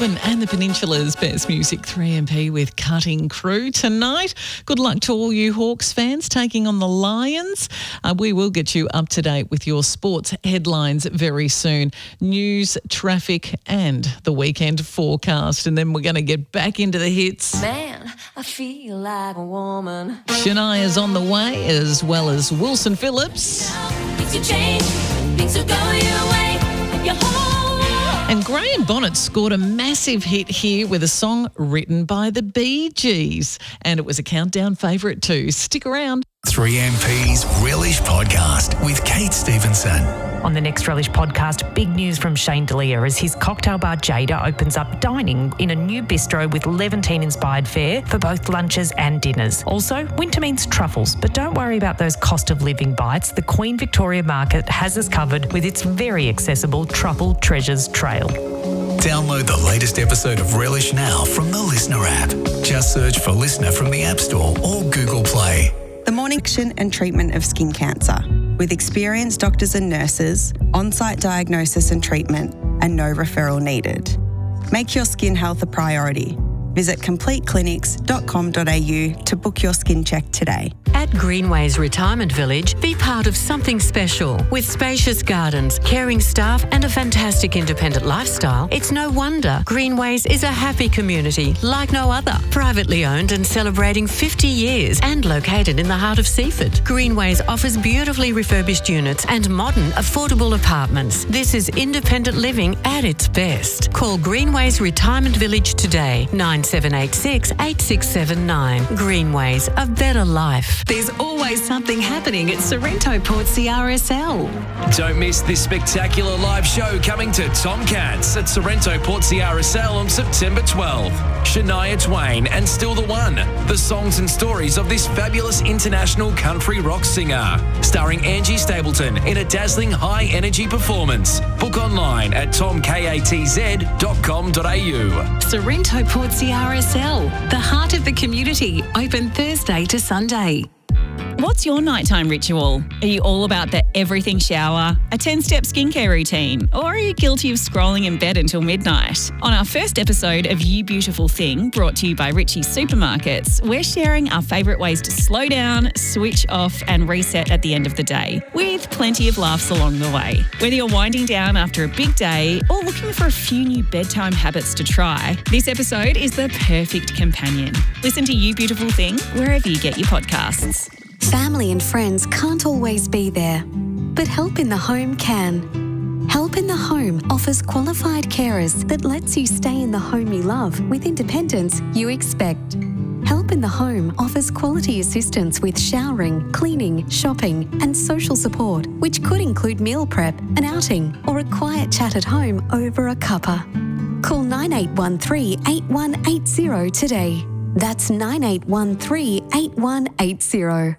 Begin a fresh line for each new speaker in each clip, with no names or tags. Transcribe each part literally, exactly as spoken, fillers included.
Melbourne and the Peninsula's best music, three M P with Cutting Crew tonight. Good luck to all you Hawks fans taking on the Lions. Uh, we will get you up to date with your sports headlines very soon. News, traffic and the weekend forecast. And then we're going to get back into the hits.
Man, I feel like a woman.
Shania's on the way, as well as Wilson Phillips.
Things will change, things will go your way, your whole.
And Graham Bonnet scored a massive hit here with a song written by the Bee Gees. And it was a countdown favourite too. Stick around.
three M P's Relish Podcast with Kate Stevenson.
On the next Relish Podcast, big news from Shane D'Elia as his cocktail bar Jada opens up dining in a new bistro with Levantine-inspired fare for both lunches and dinners. Also, winter means truffles, but don't worry about those cost of living bites. The Queen Victoria Market has us covered with its very accessible Truffle Treasures Trail.
Download the latest episode of Relish now from the Listener app. Just search for Listener from the App Store or Google Play.
The morning action and treatment of skin cancer with experienced doctors and nurses, on-site diagnosis and treatment, and no referral needed. Make your skin health a priority. Visit complete clinics dot com dot a u to book your skin check today.
At Greenways Retirement Village, be part of something special. With spacious gardens, caring staff and a fantastic independent lifestyle, it's no wonder Greenways is a happy community like no other. Privately owned and celebrating fifty years and located in the heart of Seaford. Greenways offers beautifully refurbished units and modern, affordable apartments. This is independent living at its best. Call Greenways Retirement Village today, nine seven eight six, eight six seven nine. Greenways, a better life.
There's always something happening at Sorrento Port C R S L.
Don't miss this spectacular live show coming to Tomcats at Sorrento Port C R S L on September twelfth. Shania Twain and Still the One, the songs and stories of this fabulous international country rock singer. Starring Angie Stapleton in a dazzling high-energy performance. Book online at tom katz dot com dot a u.
Sorrento Port C R S L, the heart of the community, open Thursday to Sunday.
What's your nighttime ritual? Are you all about the everything shower, a ten-step skincare routine, or are you guilty of scrolling in bed until midnight? On our first episode of You Beautiful Thing, brought to you by Richie's Supermarkets, we're sharing our favourite ways to slow down, switch off and reset at the end of the day, with plenty of laughs along the way. Whether you're winding down after a big day or looking for a few new bedtime habits to try, this episode is the perfect companion. Listen to You Beautiful Thing wherever you get your podcasts.
Family and friends can't always be there, but Help in the Home can. Help in the Home offers qualified carers that lets you stay in the home you love with independence you expect. Help in the Home offers quality assistance with showering, cleaning, shopping and social support, which could include meal prep, an outing or a quiet chat at home over a cuppa. Call nine eight one three, eight one eight zero today. That's nine eight one three, eight one eight zero.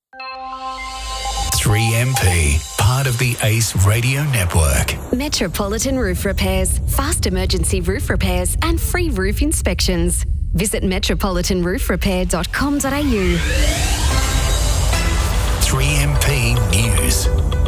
three M P, part of the Ace Radio Network.
Metropolitan Roof Repairs, fast emergency roof repairs and free roof inspections. Visit metropolitan roof repair dot com dot a u.
three M P News.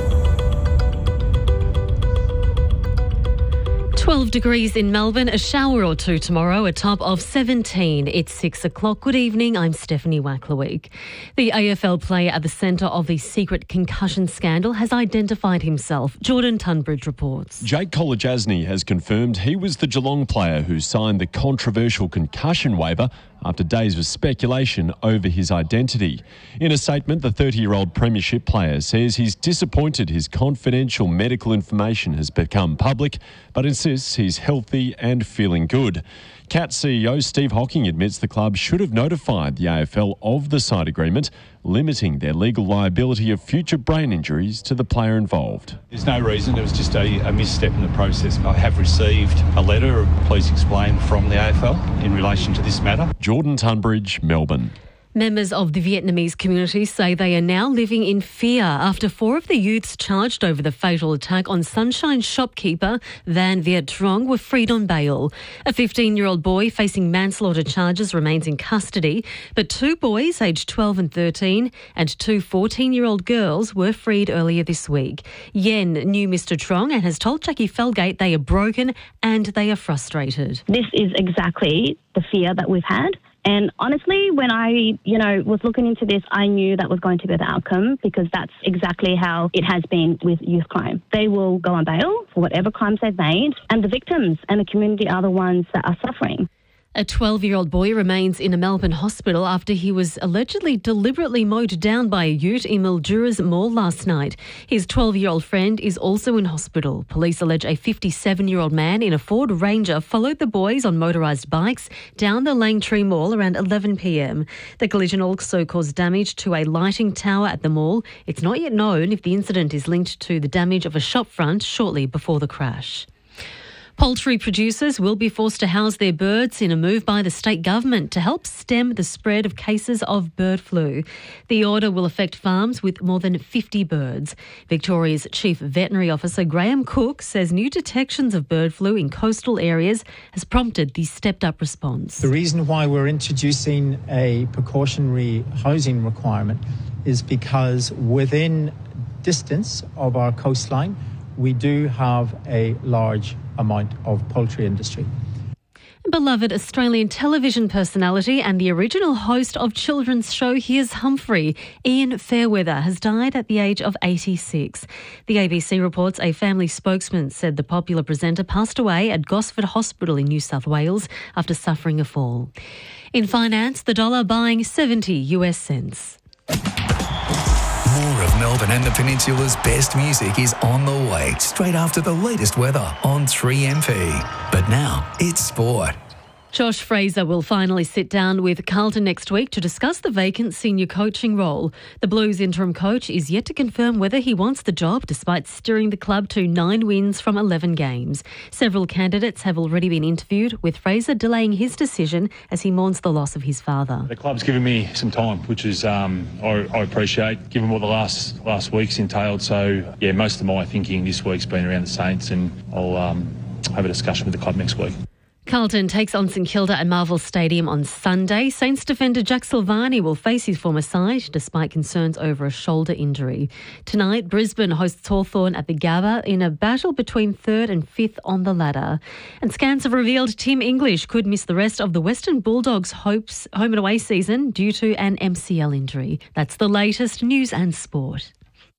twelve degrees in Melbourne, a shower or two tomorrow, a top of seventeen. It's six o'clock. Good evening, I'm Stephanie Wackleweek. The A F L player at the centre of the secret concussion scandal has identified himself. Jordan Tunbridge reports.
Jake Kolodjasny has confirmed he was the Geelong player who signed the controversial concussion waiver after days of speculation over his identity. In a statement, the thirty-year-old premiership player says he's disappointed his confidential medical information has become public, but insists he's healthy and feeling good. Cat C E O Steve Hocking admits the club should have notified the A F L of the side agreement, limiting their legal liability of future brain injuries to the player involved.
There's no reason, it was just a, a misstep in the process. I have received a letter, please explain, from the A F L in relation to this matter.
Jordan Tunbridge, Melbourne.
Members of the Vietnamese community say they are now living in fear after four of the youths charged over the fatal attack on Sunshine shopkeeper Van Viet Trong were freed on bail. A fifteen-year-old boy facing manslaughter charges remains in custody, but two boys aged twelve and thirteen and two fourteen-year-old girls were freed earlier this week. Yen knew Mister Trong and has told Jackie Felgate they are broken and they are frustrated.
This is exactly the fear that we've had. And honestly, when I, you know, was looking into this, I knew that was going to be the outcome because that's exactly how it has been with youth crime. They will go on bail for whatever crimes they've made, and the victims and the community are the ones that are suffering.
A twelve-year-old boy remains in a Melbourne hospital after he was allegedly deliberately mowed down by a ute in Mildura's Mall last night. His twelve-year-old friend is also in hospital. Police allege a fifty-seven-year-old man in a Ford Ranger followed the boys on motorised bikes down the Langtree Mall around eleven p m. The collision also caused damage to a lighting tower at the mall. It's not yet known if the incident is linked to the damage of a shopfront shortly before the crash. Poultry producers will be forced to house their birds in a move by the state government to help stem the spread of cases of bird flu. The order will affect farms with more than fifty birds. Victoria's Chief Veterinary Officer Graham Cook says new detections of bird flu in coastal areas has prompted the stepped-up response.
The reason why we're introducing a precautionary housing requirement is because within distance of our coastline, we do have a large amount of poultry industry.
Beloved Australian television personality and the original host of children's show Here's Humphrey, Ian Fairweather, has died at the age of eighty-six. The A B C reports a family spokesman said the popular presenter passed away at Gosford Hospital in New South Wales after suffering a fall. In finance, the dollar buying seventy US cents.
More of Melbourne and the Peninsula's best music is on the way straight after the latest weather on three M P. But now it's sport.
Josh Fraser will finally sit down with Carlton next week to discuss the vacant senior coaching role. The Blues interim coach is yet to confirm whether he wants the job despite steering the club to nine wins from eleven games. Several candidates have already been interviewed, with Fraser delaying his decision as he mourns the loss of his father.
The club's given me some time, which is um, I, I appreciate, given what the last last week's entailed. So, yeah, most of my thinking this week's been around the Saints, and I'll um, have a discussion with the club next week.
Carlton takes on St Kilda at Marvel Stadium on Sunday. Saints defender Jack Silvani will face his former side despite concerns over a shoulder injury. Tonight, Brisbane hosts Hawthorn at the Gabba in a battle between third and fifth on the ladder. And scans have revealed Tim English could miss the rest of the Western Bulldogs' hopes home and away season due to an M C L injury. That's the latest news and sport.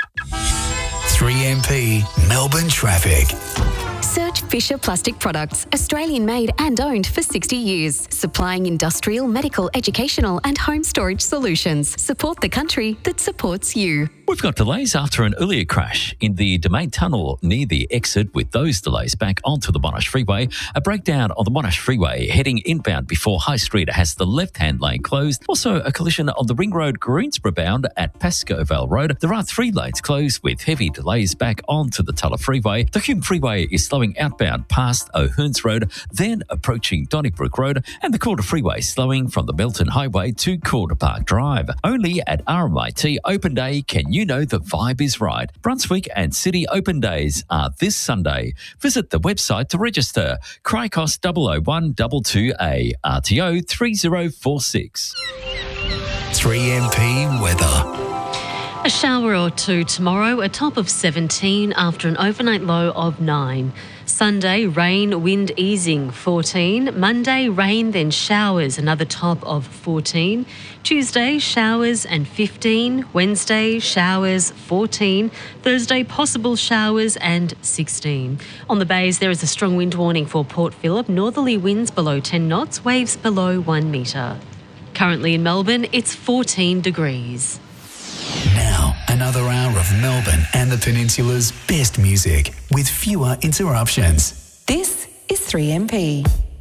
three M P Melbourne traffic.
Search Fisher Plastic Products, Australian made and owned for sixty years, supplying industrial, medical, educational and home storage solutions. Support the country that supports you.
We've got delays after an earlier crash in the Domain Tunnel near the exit. With those delays back onto the Monash Freeway, a breakdown on the Monash Freeway heading inbound before High Street has the left-hand lane closed. Also, a collision on the Ring Road Greensborough bound at Pascoe Vale Road. There are three lanes closed with heavy delays back onto the Tulla Freeway. The Hume Freeway is slowing outbound past O'Hearns Road, then approaching Donnybrook Road, and the Calder Freeway slowing from the Melton Highway to Calder Park Drive. Only at R M I T Open Day can you know the vibe is right. Brunswick and City Open Days are this Sunday. Visit the website to register. Cricos double oh one two two A, R T O three oh four six.
three M P weather.
A shower or two tomorrow, a top of seventeen after an overnight low of nine. Sunday, rain, wind easing, fourteen. Monday, rain, then showers, another top of fourteen. Tuesday, showers and fifteen. Wednesday, showers, fourteen. Thursday, possible showers and sixteen. On the bays, there is a strong wind warning for Port Phillip. Northerly winds below ten knots, waves below one metre. Currently in Melbourne, it's fourteen degrees.
Now, another hour of Melbourne and the Peninsula's best music with fewer interruptions.
This is three M P.